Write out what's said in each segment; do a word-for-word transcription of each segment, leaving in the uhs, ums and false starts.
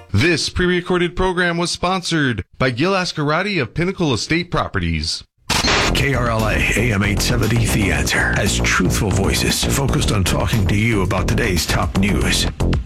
This pre-recorded program was sponsored by Gil Ascarati of Pinnacle Estate Properties. K R L A A M eight seventy The Answer has truthful voices focused on talking to you about today's top news.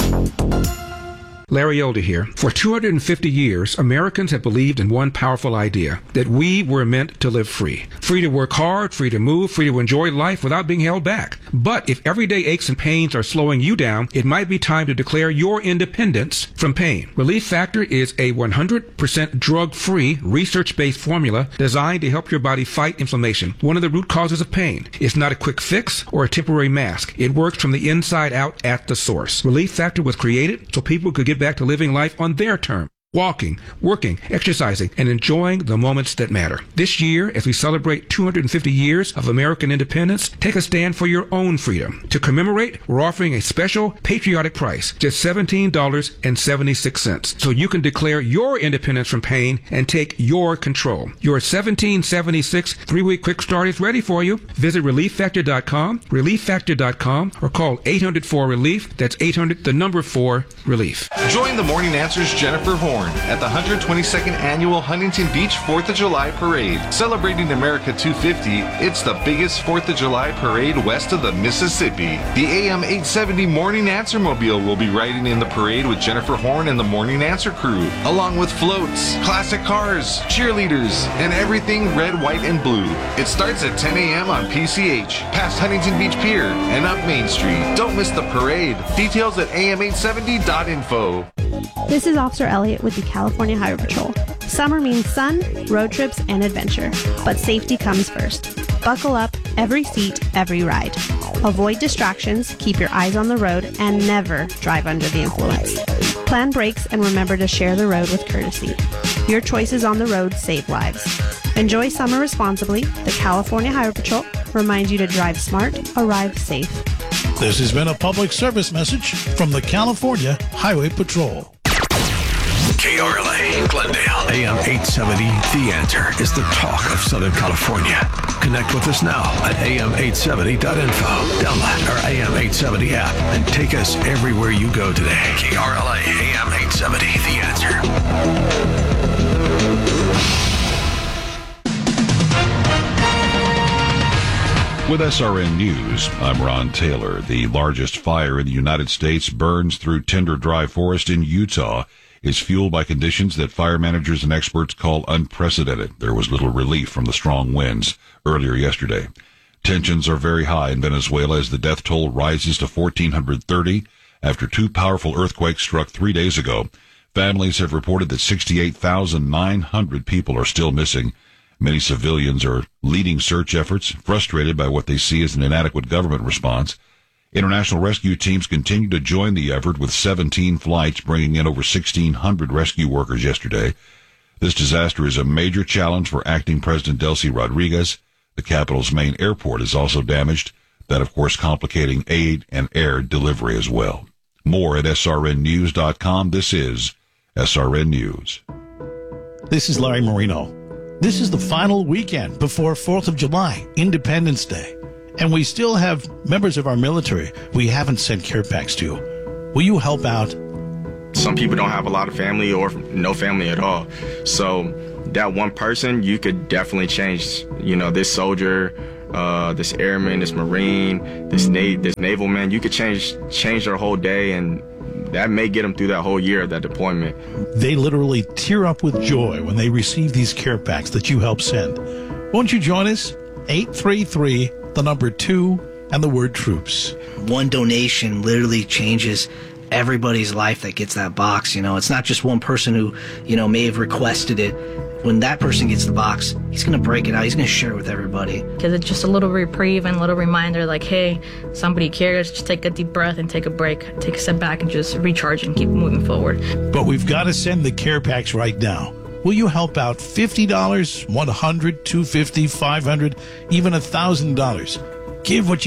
Larry Elder here. For two hundred fifty years, Americans have believed in one powerful idea, that we were meant to live free. Free to work hard, free to move, free to enjoy life without being held back. But if everyday aches and pains are slowing you down, it might be time to declare your independence from pain. Relief Factor is a one hundred percent drug-free, research-based formula designed to help your body fight inflammation, one of the root causes of pain. It's not a quick fix or a temporary mask. It works from the inside out at the source. Relief Factor was created so people could get back to living life on their terms. Walking, working, exercising, and enjoying the moments that matter. This year, as we celebrate two hundred fifty years of American independence, take a stand for your own freedom. To commemorate, we're offering a special patriotic price, just seventeen dollars and seventy-six cents, so you can declare your independence from pain and take your control. Your seventeen seventy-six three-week quick start is ready for you. Visit relief factor dot com, relief factor dot com, or call eight hundred four relief. That's eight hundred, the number four, relief. Join the Morning Answer's Jennifer Horn at the one hundred twenty-second Annual Huntington Beach fourth of July Parade. Celebrating America two fifty, it's the biggest fourth of July parade west of the Mississippi. The A M eight seventy Morning Answer Mobile will be riding in the parade with Jennifer Horn and the Morning Answer crew, along with floats, classic cars, cheerleaders, and everything red, white, and blue. It starts at ten a.m. on P C H, past Huntington Beach Pier, and up Main Street. Don't miss the parade. Details at A M eight seventy dot info. This is Officer Elliott with the California Highway Patrol. Summer means sun, road trips, and adventure. But safety comes first. Buckle up, every seat, every ride. Avoid distractions, keep your eyes on the road, and never drive under the influence. Plan brakes and remember to share the road with courtesy. Your choices on the road save lives. Enjoy summer responsibly. The California Highway Patrol reminds you to drive smart, arrive safe. This has been a public service message from the California Highway Patrol. K R L A Glendale A M eight seventy The Answer is the talk of Southern California. Connect with us now at A M eight seventy dot info. Download our A M eight seventy app and take us everywhere you go today. K R L A A M eight seventy The Answer. With S R N News, I'm Ron Taylor. The largest fire in the United States burns through tinder dry forest in Utah. Is fueled by conditions that fire managers and experts call unprecedented. There was little relief from the strong winds earlier yesterday. Tensions are very high in Venezuela as the death toll rises to one thousand four hundred thirty after two powerful earthquakes struck three days ago. Families have reported that sixty-eight thousand nine hundred people are still missing. Many civilians are leading search efforts, frustrated by what they see as an inadequate government response. International rescue teams continue to join the effort with seventeen flights bringing in over sixteen hundred rescue workers yesterday. This disaster is a major challenge for acting President Delcy Rodriguez. The capital's main airport is also damaged, that of course complicating aid and air delivery as well. More at S R N news dot com. This is S R N News. This is Larry Marino. This is the final weekend before fourth of July, Independence Day. And we still have members of our military we haven't sent care packs to. Will you help out? Some people don't have a lot of family or no family at all. So that one person, you could definitely change, you know, this soldier, uh, this airman, this Marine, this na- this naval man. You could change change their whole day, and that may get them through that whole year of that deployment. They literally tear up with joy when they receive these care packs that you help send. Won't you join us? eight three three the number two, and the word troops. One donation literally changes everybody's life that gets that box. You know, it's not just one person who, you know, may have requested it. When that person gets the box, he's going to break it out. He's going to share it with everybody. Because it's just a little reprieve and a little reminder like, hey, somebody cares. Just take a deep breath and take a break. Take a step back and just recharge and keep moving forward. But we've got to send the care packs right now. Will you help out fifty dollars, one hundred dollars, two hundred fifty dollars, five hundred dollars, even one thousand dollars? Give what you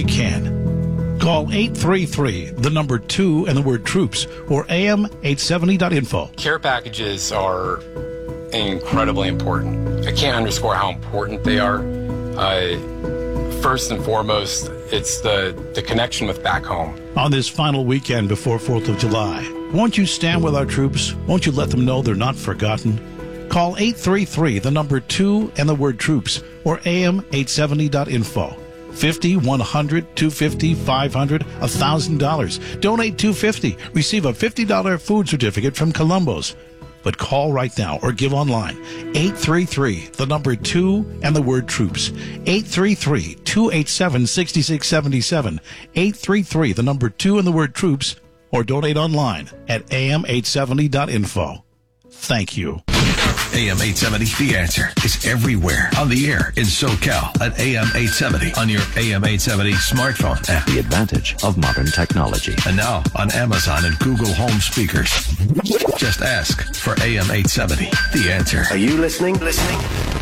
can. Call eight three three, the number two, and the word troops, or A M eight seventy dot info. Care packages are incredibly important. I can't underscore how important they are. Uh, first and foremost, it's the, the connection with back home. On this final weekend before fourth of July, Won't you stand with our troops? Won't you let them know they're not forgotten? Call eight three three, the number two, and the word troops, or A M eight seventy dot info. fifty, one hundred, two fifty, five hundred, one thousand dollars. Donate two hundred fifty dollars. Receive a fifty dollars food certificate from Columbo's. But call right now or give online. eight three three, the number two, and the word troops. eight three three, two eight seven, six six seven seven. eight three three, the number two, and the word troops, or donate online at A M eight seventy dot info. Thank you. A M eight seventy, The Answer, is everywhere on the air in SoCal at A M eight seventy on your A M eight seventy smartphone app. The advantage of modern technology. And now on Amazon and Google Home speakers. Just ask for A M eight seventy, The Answer. Are you listening? Listening?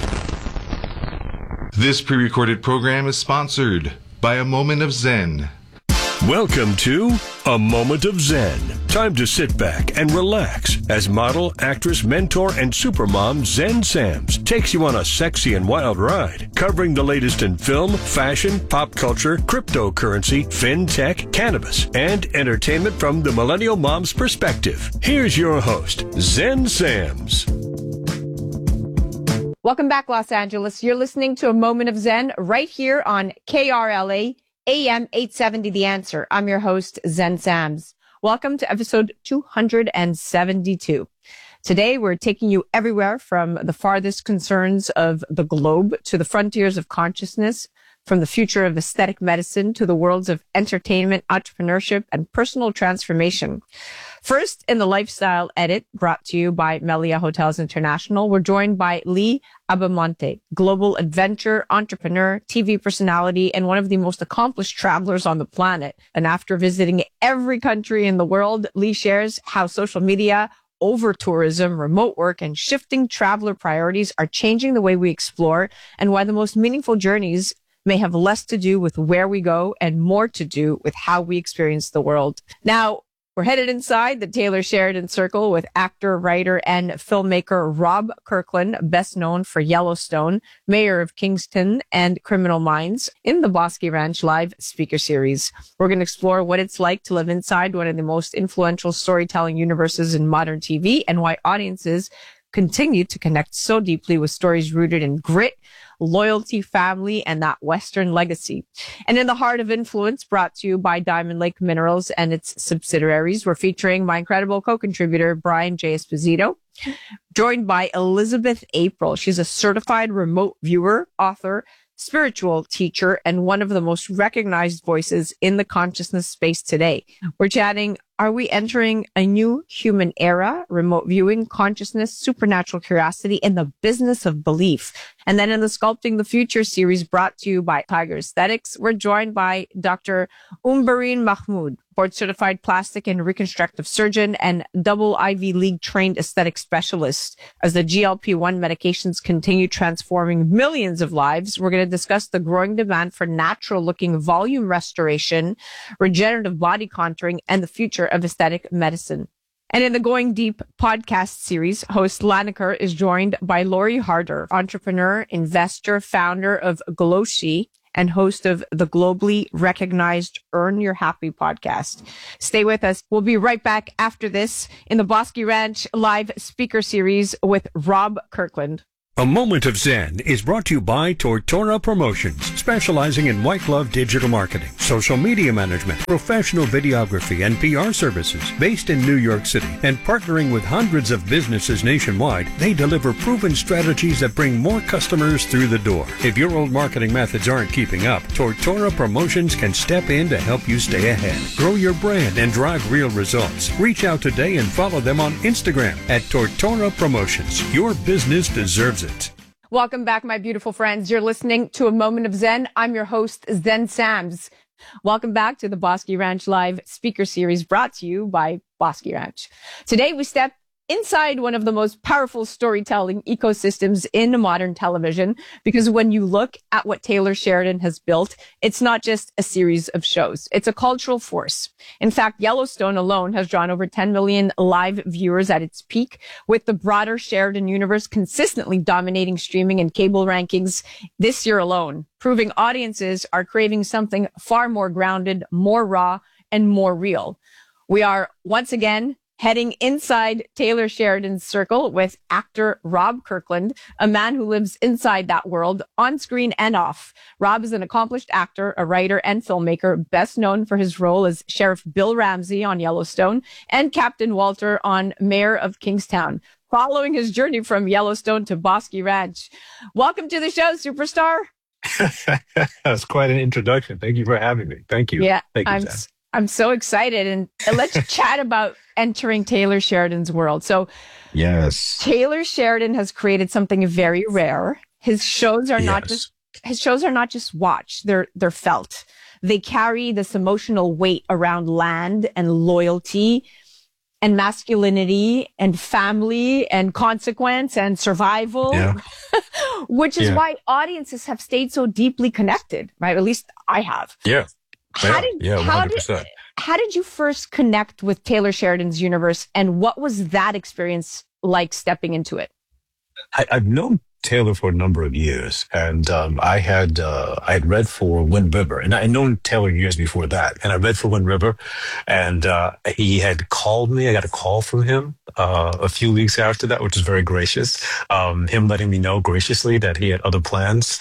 This pre-recorded program is sponsored by A Moment of Zen. Welcome to A Moment of Zen. Time to sit back and relax as model, actress, mentor, and supermom Zen Sams takes you on a sexy and wild ride, covering the latest in film, fashion, pop culture, cryptocurrency, fintech, cannabis, and entertainment from the millennial mom's perspective. Here's your host, Zen Sams. Welcome back, Los Angeles. You're listening to A Moment of Zen right here on K R L A A M eight seventy, The Answer. I'm your host, Zen Sams. Welcome to episode two hundred seventy-two. Today, we're taking you everywhere from the farthest concerns of the globe to the frontiers of consciousness, from the future of aesthetic medicine to the worlds of entertainment, entrepreneurship, and personal transformation. First, in the Lifestyle Edit, brought to you by Melia Hotels International, we're joined by Lee Abamonte, global adventure, entrepreneur, T V personality, and one of the most accomplished travelers on the planet. And after visiting every country in the world, Lee shares how social media, over-tourism, remote work, and shifting traveler priorities are changing the way we explore, and why the most meaningful journeys may have less to do with where we go and more to do with how we experience the world. Now, we're headed inside the Taylor Sheridan Circle with actor, writer, and filmmaker Rob Kirkland, best known for Yellowstone, Mayor of Kingston, and Criminal Minds, in the Bosque Ranch Live speaker series. We're going to explore what it's like to live inside one of the most influential storytelling universes in modern T V, and why audiences continue to connect so deeply with stories rooted in grit, loyalty, family, and that Western legacy. And in the Heart of Influence, brought to you by Diamond Lake Minerals and its subsidiaries, we're featuring my incredible co-contributor, Brian J. Esposito, joined by Elizabeth April. She's a certified remote viewer, author, spiritual teacher, and one of the most recognized voices in the consciousness space today. We're chatting, are we entering a new human era? Remote viewing, consciousness, supernatural curiosity, and the business of belief. And then in the Sculpting the Future series, brought to you by Tiger Aesthetics, we're joined by Doctor Umbareen Mahmood, board-certified plastic and reconstructive surgeon and double Ivy League-trained aesthetic specialist. As the G L P one medications continue transforming millions of lives, we're going to discuss the growing demand for natural-looking volume restoration, regenerative body contouring, and the future of aesthetic medicine. And in the Going Deep podcast series, host Laniker is joined by Lori Harder, entrepreneur, investor, founder of Gloshi, and host of the globally recognized Earn Your Happy podcast. Stay with us. We'll be right back after this in the Bosque Ranch Live speaker series with Rob Kirkland. A Moment of Zen is brought to you by Tortora Promotions, specializing in white glove digital marketing, social media management, professional videography, and P R services. Based in New York City and partnering with hundreds of businesses nationwide, they deliver proven strategies that bring more customers through the door. If your old marketing methods aren't keeping up, Tortora Promotions can step in to help you stay ahead. Grow your brand and drive real results. Reach out today and follow them on Instagram at Tortora Promotions. Your business deserves it. Welcome back, my beautiful friends. You're listening to A Moment of Zen. I'm your host, Zen Sams. Welcome back to the Bosque Ranch Live speaker series, brought to you by Bosque Ranch. Today, we step inside one of the most powerful storytelling ecosystems in modern television, because when you look at what Taylor Sheridan has built, it's not just a series of shows. It's a cultural force. In fact, Yellowstone alone has drawn over ten million live viewers at its peak, with the broader Sheridan universe consistently dominating streaming and cable rankings this year alone, proving audiences are craving something far more grounded, more raw, and more real. We are once again heading inside Taylor Sheridan's circle with actor Rob Kirkland, a man who lives inside that world, on screen and off. Rob is an accomplished actor, a writer, and filmmaker, best known for his role as Sheriff Bill Ramsey on Yellowstone and Captain Walter on Mayor of Kingstown, following his journey from Yellowstone to Bosque Ranch. Welcome to the show, superstar. That's quite an introduction. Thank you for having me. Thank you. Yeah, Thank you, I'm Sam. I'm so excited. And let's chat about entering Taylor Sheridan's world. So Yes. Taylor Sheridan has created something very rare. His shows are not Yes. just his shows are not just watched, they're they're felt. They carry this emotional weight around land and loyalty and masculinity and family and consequence and survival, Yeah. which is Yeah. why audiences have stayed so deeply connected, right? At least I have. Yeah. How Yeah. did, Yeah. how one did, hundred percent. how did you first connect with Taylor Sheridan's universe, and what was that experience like stepping into it? I, I've known Taylor for a number of years, and um, I had uh, I had read for Wind River, and I had known Taylor years before that, and I read for Wind River, and uh, he had called me. I got a call from him uh, a few weeks after that, which was very gracious. Um, him letting me know graciously that he had other plans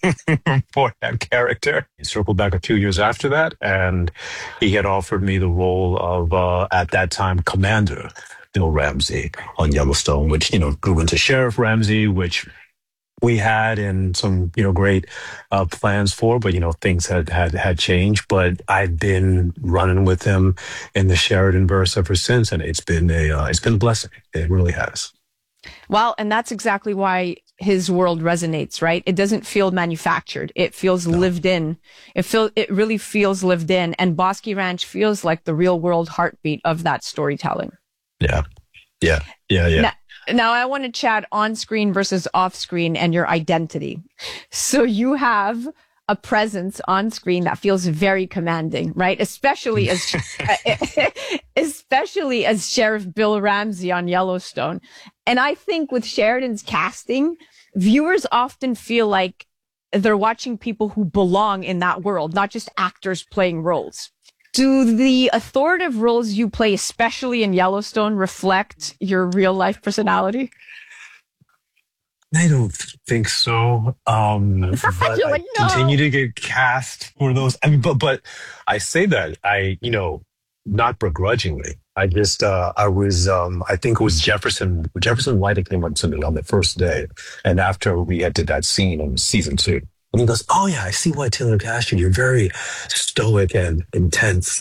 for that character. He circled back a few years after that, and he had offered me the role of uh, at that time Commander Bill Ramsey on Yellowstone, which, you know, grew into Sheriff Ramsey, which we had in some, you know, great uh, plans for, but, you know, things had, had, had changed. But I've been running with him in the Sheridan verse ever since. And it's been a, uh, it's been a blessing. It really has. Well, and that's exactly why his world resonates, right? It doesn't feel manufactured. It feels no. lived in. It feel, it really feels lived in. And Bosque Ranch feels like the real world heartbeat of that storytelling. Yeah. Yeah. Yeah. Yeah. Now, now I want to chat on screen versus off screen and your identity. So you have a presence on screen that feels very commanding, right? Especially as, especially as Sheriff Bill Ramsey on Yellowstone. And I think with Sheridan's casting, viewers often feel like they're watching people who belong in that world, not just actors playing roles. Do the authoritative roles you play, especially in Yellowstone, reflect your real life personality? I don't think so. Um, but You're like, I no. continue to get cast for those. I mean, but, but I say that I, you know, not begrudgingly. I just, uh, I was, um, I think it was Jefferson, Jefferson White that came up to me on the first day. And after we had did that scene on season two, and he goes, "Oh yeah, I see why Taylor cast you. You're very stoic and intense."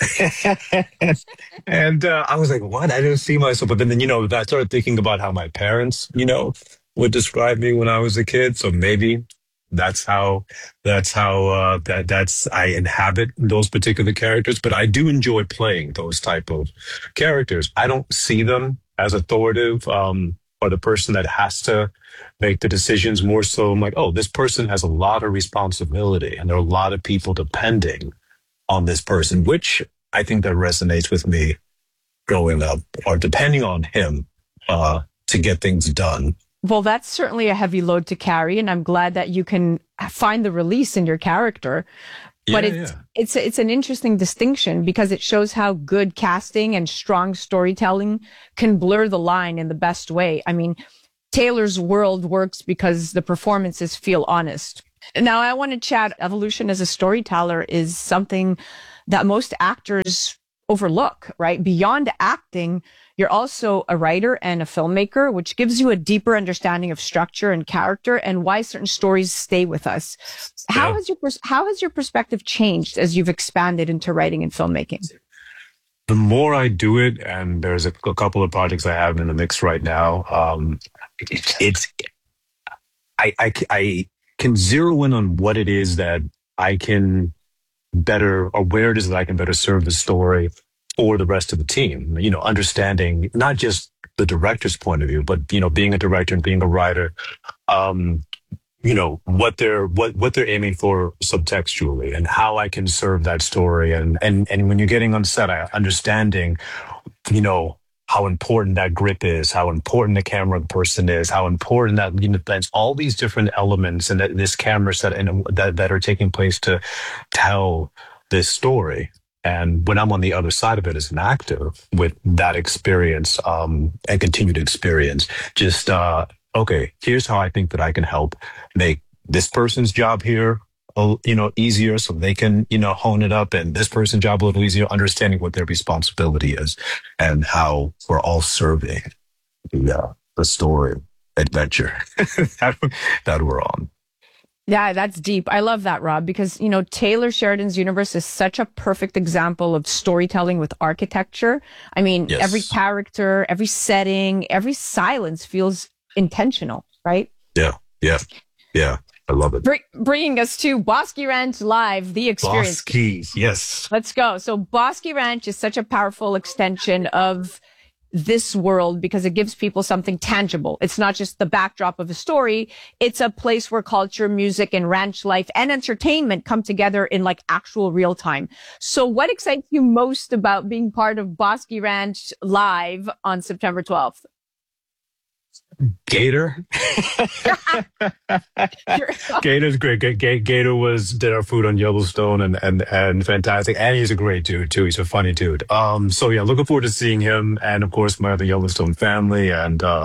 And uh, I was like, "What? I didn't see myself." But then, then, you know, I started thinking about how my parents, you know, would describe me when I was a kid. So maybe that's how, that's how, uh, that, that's, I inhabit those particular characters, but I do enjoy playing those type of characters. I don't see them as authoritative, um, or the person that has to make the decisions. More so I'm like, oh, this person has a lot of responsibility and there are a lot of people depending on this person, which I think that resonates with me growing up, or depending on him, uh, to get things done. Well, that's certainly a heavy load to carry, and I'm glad that you can find the release in your character. But Yeah, it's yeah. it's it's an interesting distinction because it shows how good casting and strong storytelling can blur the line in the best way. I mean, Taylor's world works because the performances feel honest. Now, I want to chat. Evolution as a storyteller is something that most actors overlook, right? Beyond acting, you're also a writer and a filmmaker, which gives you a deeper understanding of structure and character and why certain stories stay with us. How Yeah. has your pers- how has your perspective changed as you've expanded into writing and filmmaking? The more I do it, and there's a, a couple of projects I have in the mix right now, um, it's, it's I, I, I can zero in on what it is that I can better, or where it is that I can better serve the story for the rest of the team. You know, understanding not just the director's point of view, but, you know, being a director and being a writer, um, you know, what they're, what, what they're aiming for subtextually and how I can serve that story. And, and, and when you're getting on set, I understanding, you know, how important that grip is, how important the camera person is, how important that, you know, that's all these different elements and that this camera set and that, that are taking place to tell this story. And when I'm on the other side of it as an actor with that experience um, and continued experience, just, uh, okay, here's how I think that I can help make this person's job here, uh, you know, easier so they can, you know, hone it up, and this person's job a little easier, understanding what their responsibility is and how we're all serving the, uh, the story, adventure that, that we're on. Yeah, that's deep. I love that, Rob, because, you know, Taylor Sheridan's universe is such a perfect example of storytelling with architecture. I mean, Yes. every character, every setting, every silence feels intentional, right? Yeah, yeah, yeah. I love it. Br- bringing us to Bosque Ranch Live, the experience. Bosque, yes. Let's go. So Bosque Ranch is such a powerful extension of this world because it gives people something tangible. It's not just the backdrop of a story. It's a place where culture, music, and ranch life and entertainment come together in like actual real time. So what excites you most about being part of Bosque Ranch Live on September twelfth? Gator. Gator's great. G- G- Gator was did our food on Yellowstone and and and fantastic. And he's a great dude too. He's a funny dude. Um. So yeah, looking forward to seeing him, and of course my other Yellowstone family and uh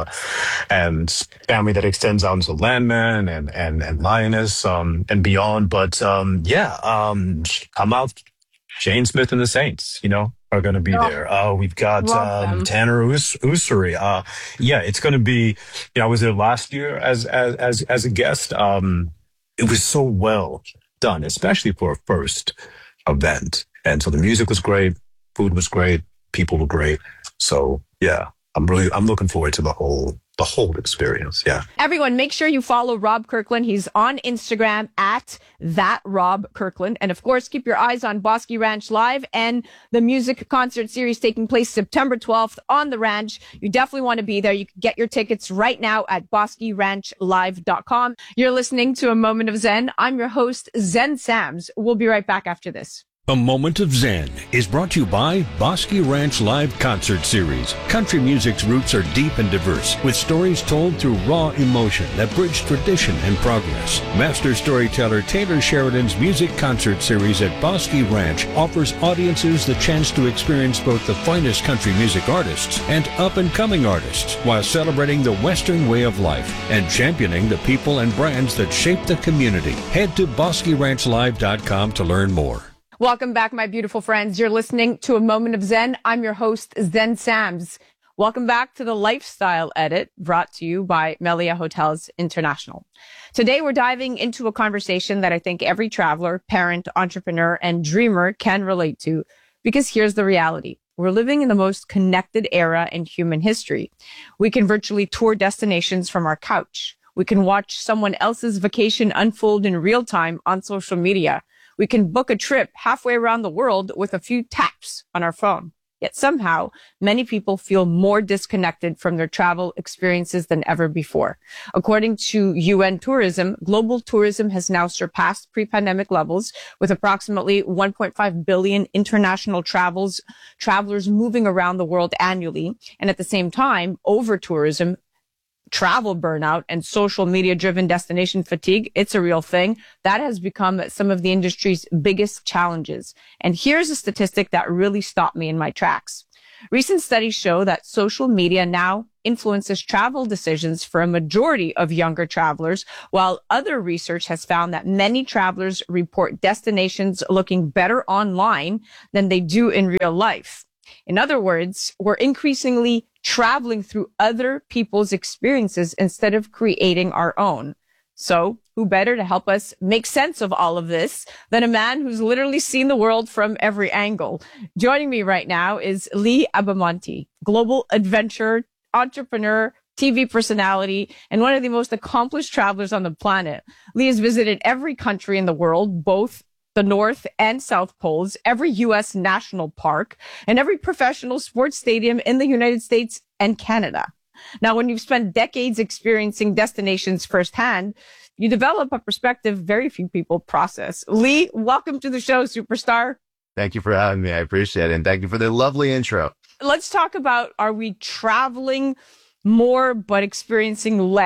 and family that extends out into Landman and and and Lioness um and beyond. But um yeah um I'm out. Shane Smith and the Saints, you know, are going to be Oh, there. Uh, we've got love them. um, Tanner Us- Ussery. Uh, yeah, it's going to be. You know, I was there last year as as as as a guest. Um, it was so well done, especially for a first event. And so the music was great, food was great, people were great. So yeah, I'm really I'm looking forward to the whole the whole experience. Yeah. Everyone, make sure you follow Rob Kirkland. He's on Instagram at that Rob Kirkland. And of course, keep your eyes on Bosque Ranch Live and the music concert series taking place September twelfth on the ranch. You definitely want to be there. You can get your tickets right now at bosque ranch live dot com. You're listening to A Moment of Zen. I'm your host, Zen Sams. We'll be right back after this. A Moment of Zen is brought to you by Bosque Ranch Live Concert Series. Country music's roots are deep and diverse, with stories told through raw emotion that bridge tradition and progress. Master storyteller Taylor Sheridan's Music Concert Series at Bosque Ranch offers audiences the chance to experience both the finest country music artists and up-and-coming artists, while celebrating the Western way of life and championing the people and brands that shape the community. Head to bosque ranch live dot com to learn more. Welcome back, my beautiful friends. You're listening to A Moment of Zen. I'm your host, Zen Sams. Welcome back to the Lifestyle Edit, brought to you by Melia Hotels International. Today, we're diving into a conversation that I think every traveler, parent, entrepreneur, and dreamer can relate to, because here's the reality. We're living in the most connected era in human history. We can virtually tour destinations from our couch. We can watch someone else's vacation unfold in real time on social media. We can book a trip halfway around the world with a few taps on our phone. Yet somehow, many people feel more disconnected from their travel experiences than ever before. According to U N Tourism, global tourism has now surpassed pre-pandemic levels, with approximately one point five billion international travels, travelers moving around the world annually. And at the same time, over-tourism, travel burnout, and social media driven destination fatigue, it's a real thing. That has become some of the industry's biggest challenges. And here's a statistic that really stopped me in my tracks. Recent studies show that social media now influences travel decisions for a majority of younger travelers, while other research has found that many travelers report destinations looking better online than they do in real life. In other words, we're increasingly traveling through other people's experiences instead of creating our own. So who better to help us make sense of all of this than a man who's literally seen the world from every angle? Joining me right now is Lee Abamonte, global adventurer, entrepreneur, T V personality, and one of the most accomplished travelers on the planet. Lee has visited every country in the world, both the North and South Poles, every U S national park, and every professional sports stadium in the United States and Canada. Now, when you've spent decades experiencing destinations firsthand, you develop a perspective very few people process. Lee, welcome to the show, superstar. Thank you for having me. I appreciate it. And thank you for the lovely intro. Let's talk about, are we traveling more but experiencing less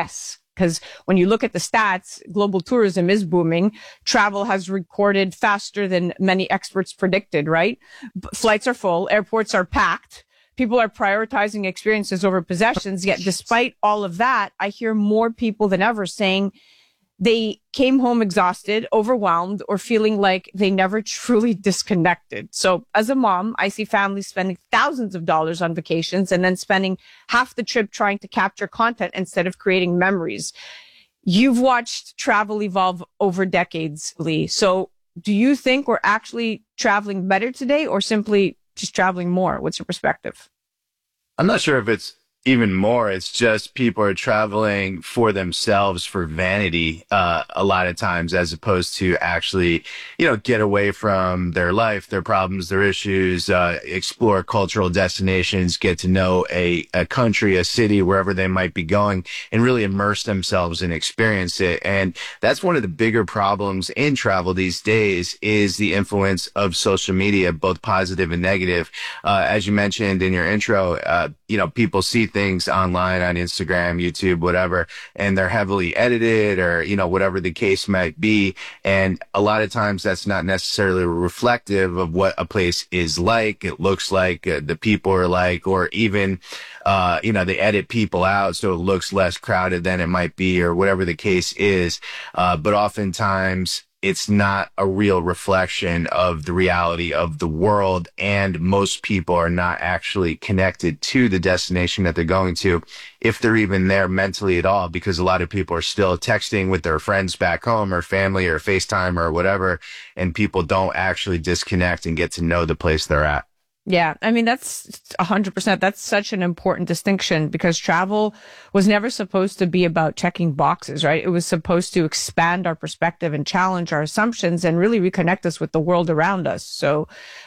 Because when you look at the stats, global tourism is booming. Travel has recorded faster than many experts predicted, right? B- flights are full. Airports are packed. People are prioritizing experiences over possessions. Yet despite all of that, I hear more people than ever saying they came home exhausted, overwhelmed, or feeling like they never truly disconnected. So as a mom, I see families spending thousands of dollars on vacations and then spending half the trip trying to capture content instead of creating memories. You've watched travel evolve over decades, Lee. So do you think we're actually traveling better today or simply just traveling more? What's your perspective? I'm not sure if it's even more. It's just people are traveling for themselves, for vanity, uh, a lot of times, as opposed to actually, you know, get away from their life, their problems, their issues, uh, explore cultural destinations, get to know a, a country, a city, wherever they might be going, and really immerse themselves and experience it. And that's one of the bigger problems in travel these days is the influence of social media, both positive and negative. Uh, as you mentioned in your intro, uh, you know, people see things online on Instagram, YouTube, whatever, and they're heavily edited or, you know, whatever the case might be. And a lot of times that's not necessarily reflective of what a place is like, it looks like, uh, the people are like, or even, uh, you know, they edit people out so it looks less crowded than it might be or whatever the case is. Uh, but oftentimes, it's not a real reflection of the reality of the world, and most people are not actually connected to the destination that they're going to, if they're even there mentally at all, because a lot of people are still texting with their friends back home or family or FaceTime or whatever, and people don't actually disconnect and get to know the place they're at. Yeah, I mean, that's one hundred percent. That's such an important distinction because travel was never supposed to be about checking boxes, right? It was supposed to expand our perspective and challenge our assumptions and really reconnect us with the world around us. So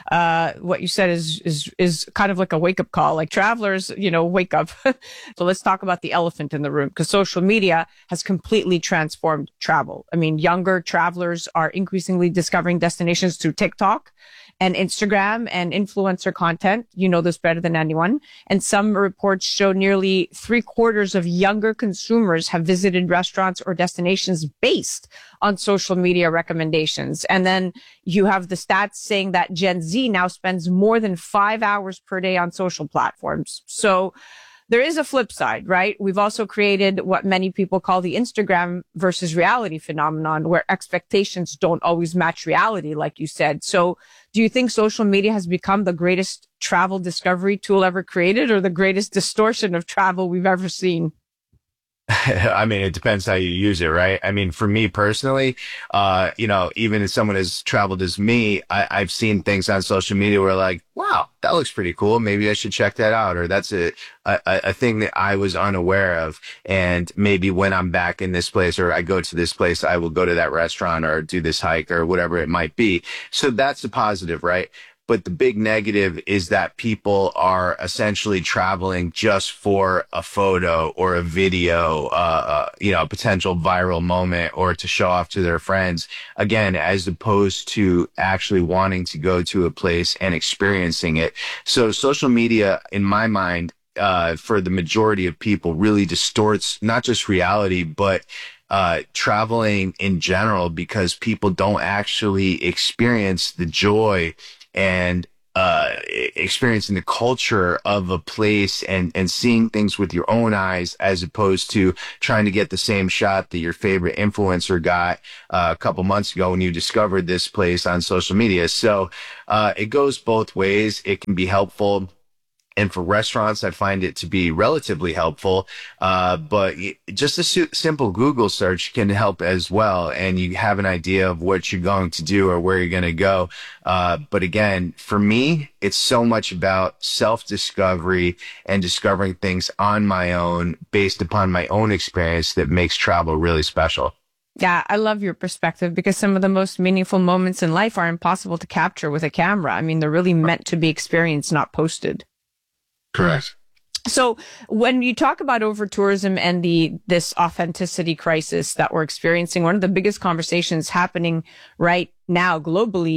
uh what you said is is is kind of like a wake-up call. Like travelers, you know, wake up. So let's talk about the elephant in the room because social media has completely transformed travel. I mean, younger travelers are increasingly discovering destinations through TikTok and Instagram and influencer content. You know this better than anyone. And some reports show nearly three quarters of younger consumers have visited restaurants or destinations based on social media recommendations. And then you have the stats saying that Gen Z now spends more than five hours per day on social platforms. So there is a flip side, right? We've also created what many people call the Instagram versus reality phenomenon, where expectations don't always match reality, like you said. So do you think social media has become the greatest travel discovery tool ever created or the greatest distortion of travel we've ever seen? I mean, it depends how you use it, right? I mean, for me personally, uh, you know, even if someone has traveled as me, I, I've seen things on social media where like, wow, that looks pretty cool. Maybe I should check that out. Or that's a, a, a thing that I was unaware of. And maybe when I'm back in this place or I go to this place, I will go to that restaurant or do this hike or whatever it might be. So that's a positive, right? But the big negative is that people are essentially traveling just for a photo or a video, uh, uh, you know, a potential viral moment or to show off to their friends. Again, as opposed to actually wanting to go to a place and experiencing it. So social media, in my mind, uh, for the majority of people really distorts not just reality, but Uh, traveling in general, because people don't actually experience the joy and uh, experiencing the culture of a place and, and seeing things with your own eyes, as opposed to trying to get the same shot that your favorite influencer got uh, a couple months ago when you discovered this place on social media. So uh, it goes both ways. It can be helpful. And for restaurants, I find it to be relatively helpful. Uh, but just a su- simple Google search can help as well. And you have an idea of what you're going to do or where you're going to go. Uh, but again, for me, it's so much about self-discovery and discovering things on my own based upon my own experience that makes travel really special. Yeah, I love your perspective because some of the most meaningful moments in life are impossible to capture with a camera. I mean, they're really meant to be experienced, not posted. Correct. So when you talk about over tourism and the this authenticity crisis that we're experiencing, one of the biggest conversations happening right now globally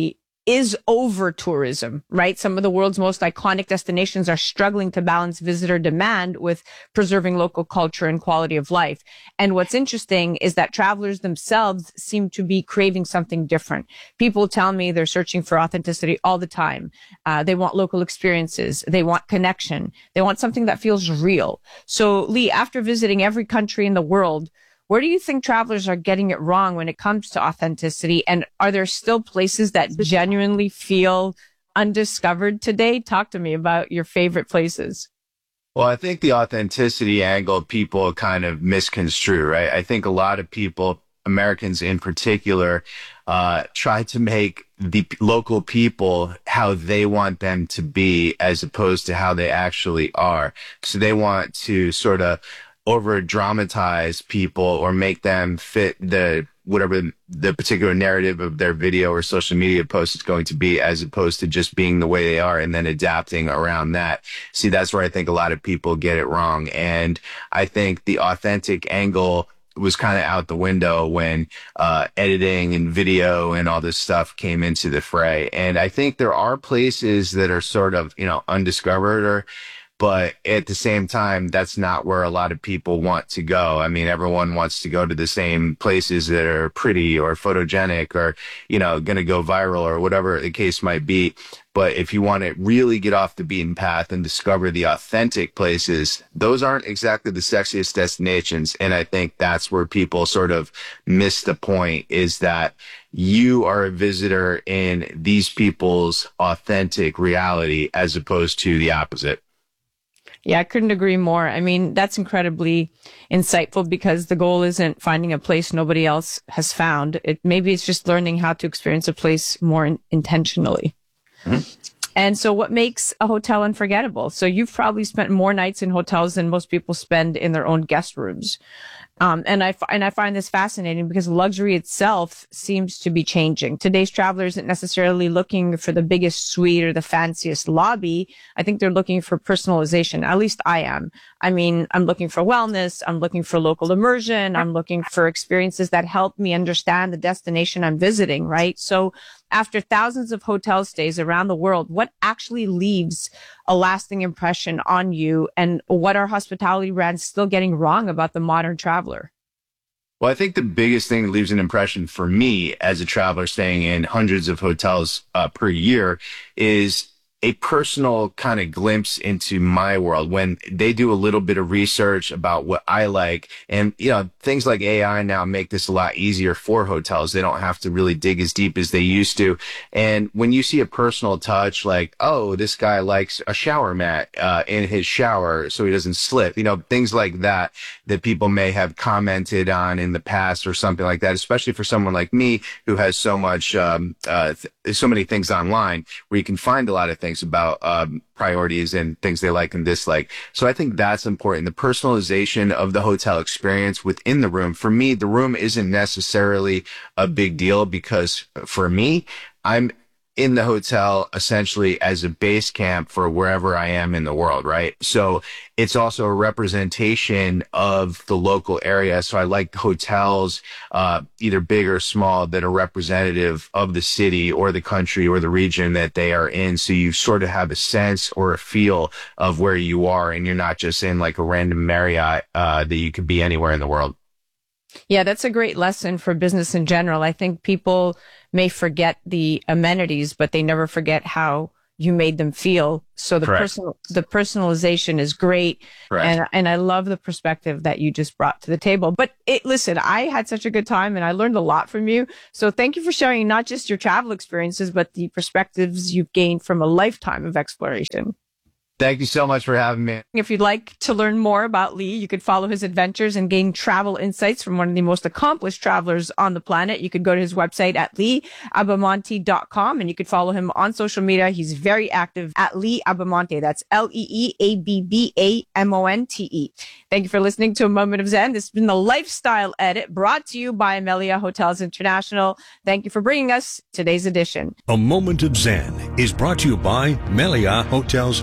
is over tourism, right? Some of the world's most iconic destinations are struggling to balance visitor demand with preserving local culture and quality of life. And what's interesting is that travelers themselves seem to be craving something different. People tell me they're searching for authenticity all the time. Uh, they want local experiences. They want connection. They want something that feels real. So, Lee, after visiting every country in the world, where do you think travelers are getting it wrong when it comes to authenticity? And are there still places that genuinely feel undiscovered today? Talk to me about your favorite places. Well, I think the authenticity angle people kind of misconstrue, right? I think a lot of people, Americans in particular, uh, try to make the p- local people how they want them to be as opposed to how they actually are. So they want to sort of over dramatize people or make them fit the whatever the particular narrative of their video or social media post is going to be, as opposed to just being the way they are and then adapting around that. See, that's where I think a lot of people get it wrong. And I think the authentic angle was kind of out the window when uh, editing and video and all this stuff came into the fray. And I think there are places that are sort of, you know, undiscovered, or but at the same time, that's not where a lot of people want to go. I mean, everyone wants to go to the same places that are pretty or photogenic or, you know, going to go viral or whatever the case might be. But if you want to really get off the beaten path and discover the authentic places, those aren't exactly the sexiest destinations. And I think that's where people sort of miss the point, is that you are a visitor in these people's authentic reality as opposed to the opposite. Yeah, I couldn't agree more. I mean, that's incredibly insightful, because the goal isn't finding a place nobody else has found. It maybe it's just learning how to experience a place more in, intentionally. Mm-hmm. And so what makes a hotel unforgettable? So you've probably spent more nights in hotels than most people spend in their own guest rooms. Um, and I, and I find this fascinating because luxury itself seems to be changing. Today's traveler isn't necessarily looking for the biggest suite or the fanciest lobby. I think they're looking for personalization. At least I am. I mean, I'm looking for wellness. I'm looking for local immersion. I'm looking for experiences that help me understand the destination I'm visiting, right? So after thousands of hotel stays around the world, what actually leaves a lasting impression on you, and what are hospitality brands still getting wrong about the modern traveler? Well, I think the biggest thing that leaves an impression for me as a traveler staying in hundreds of hotels uh, per year is a personal kind of glimpse into my world when they do a little bit of research about what I like. And, you know, things like A I now make this a lot easier for hotels. They don't have to really dig as deep as they used to. And when you see a personal touch, like, oh, this guy likes a shower mat uh, in his shower so he doesn't slip, you know, things like that, that people may have commented on in the past or something like that, especially for someone like me who has so much, um, uh, th- so many things online where you can find a lot of things about um, priorities and things they like and dislike. So I think that's important. The personalization of the hotel experience within the room. For me, the room isn't necessarily a big deal, because for me, I'm in the hotel essentially as a base camp for wherever I am in the world, right? So it's also a representation of the local area. So I like hotels, uh, either big or small, that are representative of the city or the country or the region that they are in. So you sort of have a sense or a feel of where you are, and you're not just in like a random Marriott, uh, that you could be anywhere in the world. Yeah, that's a great lesson for business in general. I think people may forget the amenities, but they never forget how you made them feel. So the personal, the personalization is great. Correct. And, and I love the perspective that you just brought to the table. But it, listen, I had such a good time and I learned a lot from you. So thank you for sharing not just your travel experiences, but the perspectives you've gained from a lifetime of exploration. Thank you so much for having me. If you'd like to learn more about Lee, you could follow his adventures and gain travel insights from one of the most accomplished travelers on the planet. You could go to his website at lee abamonte dot com, and you could follow him on social media. He's very active at Lee Abamonte. That's L E E A B B A M O N T E. Thank you for listening to A Moment of Zen. This has been the Lifestyle Edit, brought to you by Amelia Hotels International. Thank you for bringing us today's edition. A Moment of Zen is brought to you by Melia Hotels International.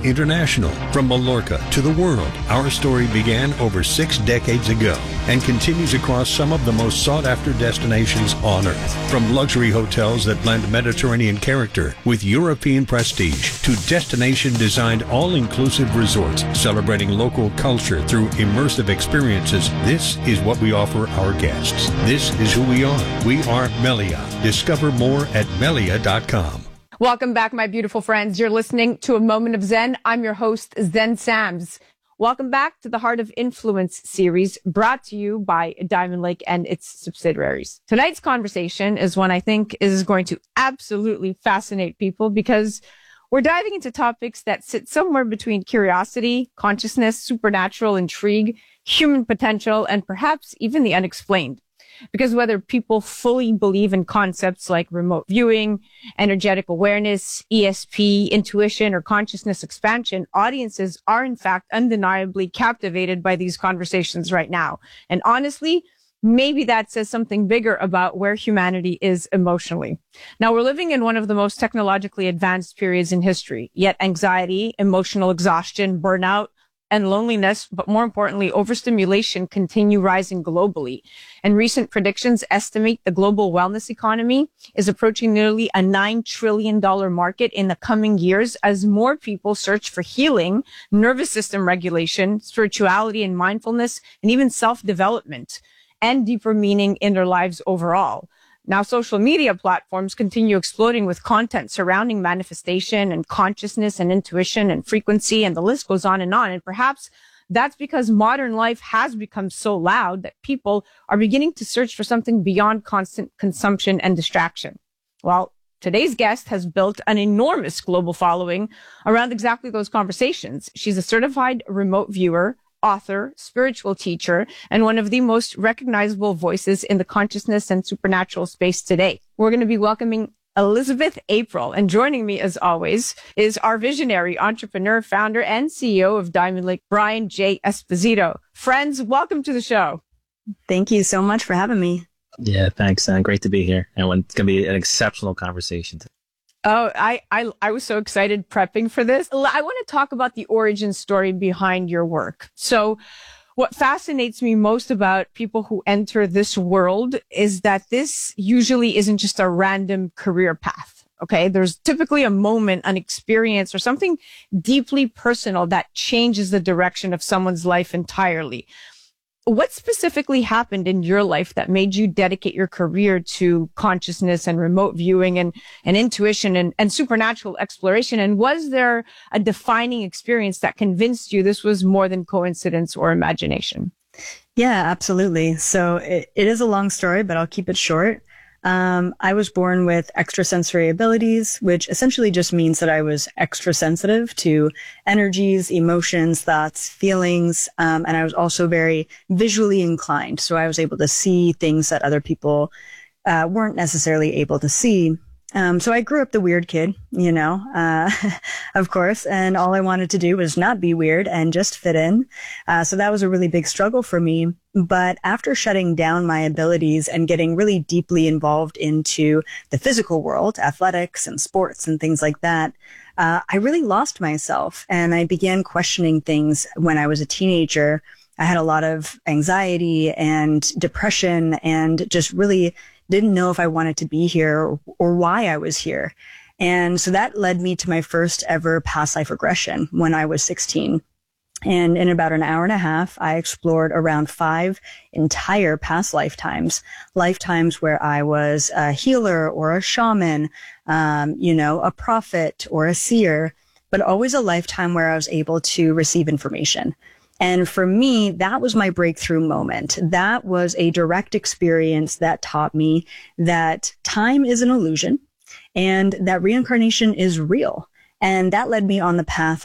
international. From Mallorca to the world, our story began over six decades ago and continues across some of the most sought-after destinations on Earth. From luxury hotels that blend Mediterranean character with European prestige to destination-designed all-inclusive resorts celebrating local culture through immersive experiences, this is what we offer our guests. This is who we are. We are Melia. Discover more at melia dot com. Welcome back, my beautiful friends. You're listening to A Moment of Zen. I'm your host, Zen Sams. Welcome back to the Heart of Influence series brought to you by Diamond Lake and its subsidiaries. Tonight's conversation is one I think is going to absolutely fascinate people because we're diving into topics that sit somewhere between curiosity, consciousness, supernatural intrigue, human potential, and perhaps even the unexplained. Because whether people fully believe in concepts like remote viewing, energetic awareness, E S P, intuition, or consciousness expansion, audiences are in fact undeniably captivated by these conversations right now. And honestly, maybe that says something bigger about where humanity is emotionally. Now, we're living in one of the most technologically advanced periods in history, yet anxiety, emotional exhaustion, burnout, and loneliness, but more importantly, overstimulation continue rising globally. And recent predictions estimate the global wellness economy is approaching nearly a nine trillion dollars market in the coming years as more people search for healing, nervous system regulation, spirituality and mindfulness, and even self-development and deeper meaning in their lives overall. Now, social media platforms continue exploding with content surrounding manifestation and consciousness and intuition and frequency, and the list goes on and on. And perhaps that's because modern life has become so loud that people are beginning to search for something beyond constant consumption and distraction. Well, today's guest has built an enormous global following around exactly those conversations. She's a certified remote viewer, author, spiritual teacher, and one of the most recognizable voices in the consciousness and supernatural space today. We're going to be welcoming Elizabeth April, and joining me as always is our visionary entrepreneur, founder, and C E O of Diamond Lake, Brian J. Esposito. Friends, welcome to the show. Thank you so much for having me. Yeah, thanks. Uh, great to be here. And it's going to be an exceptional conversation today. Oh, I, I, I was so excited prepping for this. I want to talk about the origin story behind your work. So what fascinates me most about people who enter this world is that this usually isn't just a random career path. Okay. There's typically a moment, an experience, or something deeply personal that changes the direction of someone's life entirely. What specifically happened in your life that made you dedicate your career to consciousness and remote viewing and, and intuition and, and supernatural exploration? And was there a defining experience that convinced you this was more than coincidence or imagination? Yeah, absolutely. So it, it is a long story, but I'll keep it short. Um, I was born with extrasensory abilities, which essentially just means that I was extra sensitive to energies, emotions, thoughts, feelings. Um, and I was also very visually inclined. So I was able to see things that other people uh, weren't necessarily able to see. Um, so I grew up the weird kid, you know, uh, of course, and all I wanted to do was not be weird and just fit in. Uh, so that was a really big struggle for me. But after shutting down my abilities and getting really deeply involved into the physical world, athletics and sports and things like that, uh, I really lost myself and I began questioning things when I was a teenager. I had a lot of anxiety and depression and just really didn't know if I wanted to be here or, or why I was here. And so that led me to my first ever past life regression when I was sixteen. And in about an hour and a half, I explored around five entire past lifetimes, lifetimes where I was a healer or a shaman, um, you know, a prophet or a seer, but always a lifetime where I was able to receive information. And for me, that was my breakthrough moment. That was a direct experience that taught me that time is an illusion and that reincarnation is real. And that led me on the path